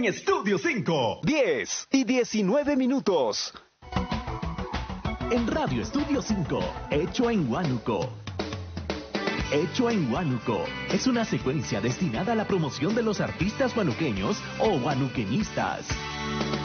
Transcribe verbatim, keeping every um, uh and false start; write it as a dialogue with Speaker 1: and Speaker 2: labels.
Speaker 1: en Estudio cinco.
Speaker 2: diez y diecinueve minutos.
Speaker 3: En Radio Estudio cinco, Hecho en Huánuco. Hecho en Huánuco es una secuencia destinada a la promoción de los artistas huanuqueños o huanuqueñistas.